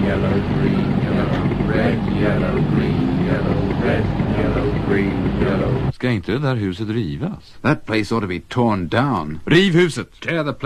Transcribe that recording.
yellow, green, yellow, red, yellow, green, yellow, red, yellow, green, yellow. Ska inte det där huset rivas? That place ought to be torn down. Riv huset! Tear the place